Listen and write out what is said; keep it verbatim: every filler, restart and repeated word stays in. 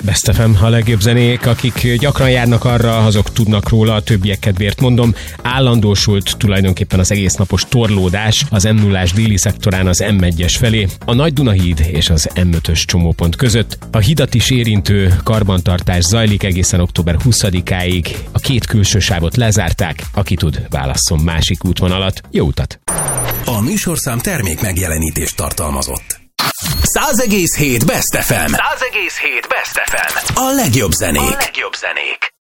Best ef em, a legjobb zenék, akik gyakran járnak arra, azok tudnak róla, a többiek kedvéért mondom. Állandósult tulajdonképpen az egész napos torlódás az em nullás déli szektorán az em egyes felé, a Nagy Dunahíd és az em ötös csomópont között. A hidat is érintő karbantartás zajlik egészen október huszadikáig. A két külső sávot lezárták, aki tud, válasszon másik útvonalat. Jó utat! A műsorszám termék megjelenítést tartalmazott. száz egész hét Best ef em. száz egész hét Best ef em. A legjobb zenék. A legjobb zenék.